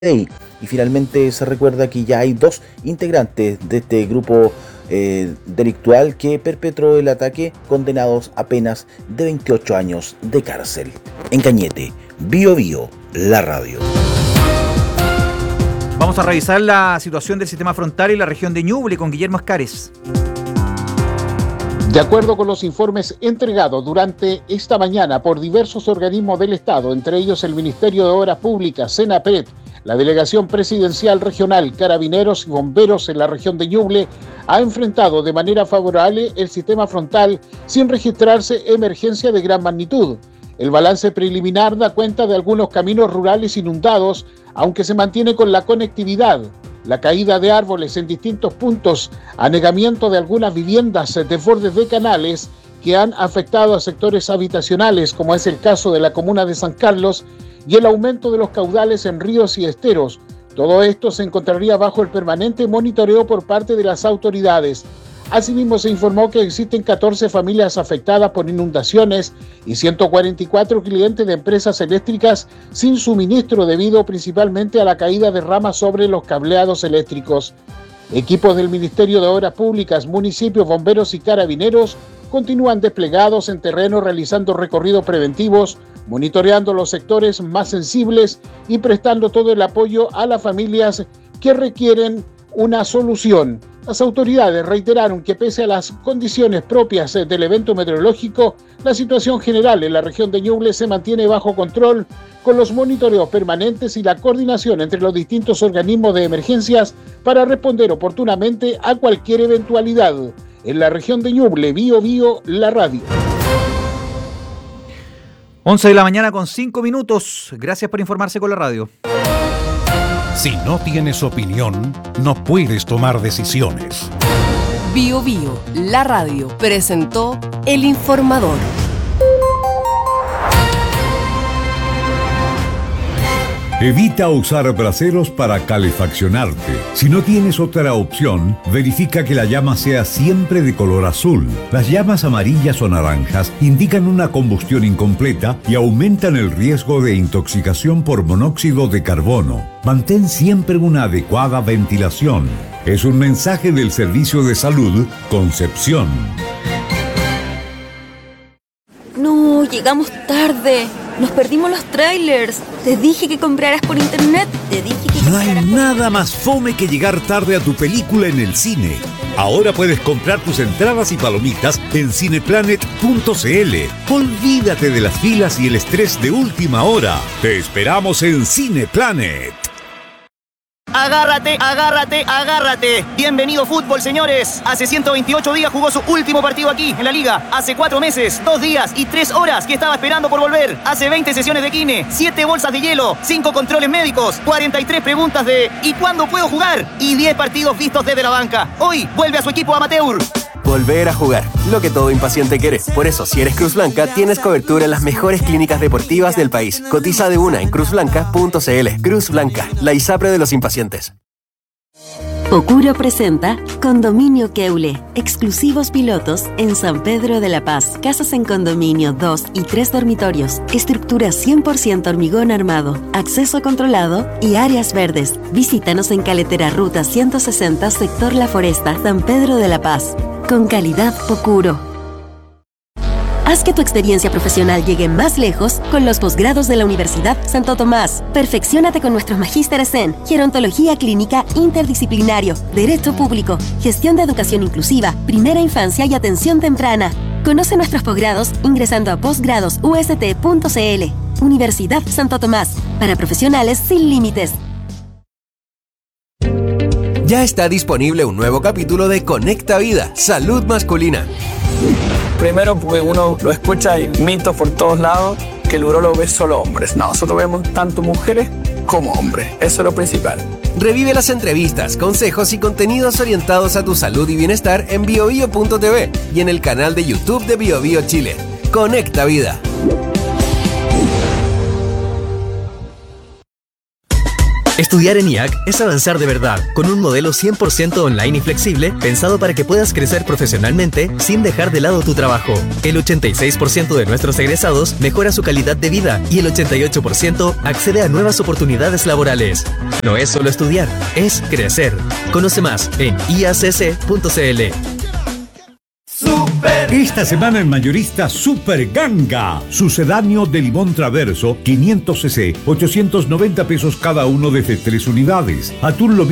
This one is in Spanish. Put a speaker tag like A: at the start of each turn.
A: Y finalmente se recuerda que ya hay 2 integrantes de este grupo delictual que perpetró el ataque, condenados a penas de 28 años de cárcel. En Cañete, Bío Bío, la radio.
B: Vamos a revisar la situación del sistema frontal y la región de Ñuble con Guillermo Escares.
C: De acuerdo con los informes entregados durante esta mañana por diversos organismos del Estado, entre ellos el Ministerio de Obras Públicas, Senapred, la Delegación Presidencial Regional, Carabineros y Bomberos en la región de Ñuble, ha enfrentado de manera favorable el sistema frontal sin registrarse emergencia de gran magnitud. El balance preliminar da cuenta de algunos caminos rurales inundados, aunque se mantiene con la conectividad. La caída de árboles en distintos puntos, anegamiento de algunas viviendas, desbordes de canales que han afectado a sectores habitacionales, como es el caso de la comuna de San Carlos, y el aumento de los caudales en ríos y esteros. Todo esto se encontraría bajo el permanente monitoreo por parte de las autoridades. Asimismo, se informó que existen 14 familias afectadas por inundaciones y 144 clientes de empresas eléctricas sin suministro debido principalmente a la caída de ramas sobre los cableados eléctricos. Equipos del Ministerio de Obras Públicas, municipios, bomberos y carabineros continúan desplegados en terreno realizando recorridos preventivos, monitoreando los sectores más sensibles y prestando todo el apoyo a las familias que requieren una solución. Las autoridades reiteraron que pese a las condiciones propias del evento meteorológico, la situación general en la región de Ñuble se mantiene bajo control con los monitoreos permanentes y la coordinación entre los distintos organismos de emergencias para responder oportunamente a cualquier eventualidad. En la región de Ñuble, Bío Bío, la radio.
B: 11 de la mañana con 5 minutos. Gracias por informarse con la radio.
D: Si no tienes opinión, no puedes tomar decisiones.
E: Bío Bío, la radio, presentó El Informador.
F: Evita usar braseros para calefaccionarte. Si no tienes otra opción, verifica que la llama sea siempre de color azul. Las llamas amarillas o naranjas indican una combustión incompleta y aumentan el riesgo de intoxicación por monóxido de carbono. Mantén siempre una adecuada ventilación. Es un mensaje del Servicio de Salud Concepción.
G: No, llegamos tarde. Nos perdimos los trailers. Te dije que compraras por internet.
F: No hay nada más fome que llegar tarde a tu película en el cine. Ahora puedes comprar tus entradas y palomitas en cineplanet.cl. Olvídate de las filas y el estrés de última hora. Te esperamos en Cineplanet.
H: Agárrate, agárrate, agárrate. Bienvenido fútbol, señores. Hace 128 días jugó su último partido aquí, en la Liga. Hace 4 meses, 2 días y 3 horas que estaba esperando por volver. Hace 20 sesiones de kine, 7 bolsas de hielo, 5 controles médicos, 43 preguntas de ¿y cuándo puedo jugar? Y 10 partidos vistos desde la banca. Hoy vuelve a su equipo amateur.
I: Volver a jugar, lo que todo impaciente quiere. Por eso, si eres Cruz Blanca, tienes cobertura en las mejores clínicas deportivas del país. Cotiza de una en cruzblanca.cl. Cruz Blanca, la ISAPRE de los impacientes.
J: Pocuro presenta Condominio Keule, exclusivos pilotos en San Pedro de la Paz. Casas en condominio, 2 y 3 dormitorios, estructura 100% hormigón armado, acceso controlado y áreas verdes. Visítanos en Caletera Ruta 160, sector La Foresta, San Pedro de la Paz. Con calidad Pocuro. Haz que tu experiencia profesional llegue más lejos con los posgrados de la Universidad Santo Tomás. Perfecciónate con nuestros magísteres en Gerontología Clínica Interdisciplinario, Derecho Público, Gestión de Educación Inclusiva, Primera Infancia y Atención Temprana. Conoce nuestros posgrados ingresando a posgradosust.cl. Universidad Santo Tomás, para profesionales sin límites.
I: Ya está disponible un nuevo capítulo de Conecta Vida, Salud Masculina.
K: Primero, porque uno lo escucha y mitos por todos lados, que el urólogo ve solo hombres. No, nosotros vemos tanto mujeres como hombres. Eso es lo principal.
I: Revive las entrevistas, consejos y contenidos orientados a tu salud y bienestar en biobio.tv y en el canal de YouTube de BioBio Chile. Conecta Vida.
L: Estudiar en IAC es avanzar de verdad, con un modelo 100% online y flexible, pensado para que puedas crecer profesionalmente sin dejar de lado tu trabajo. El 86% de nuestros egresados mejora su calidad de vida y el 88% accede a nuevas oportunidades laborales. No es solo estudiar, es crecer. Conoce más en iacc.cl.
F: Esta semana en Mayorista Super Ganga. Sucedáneo de limón traverso, 500 cc, 890 pesos cada uno desde 3 unidades. Atún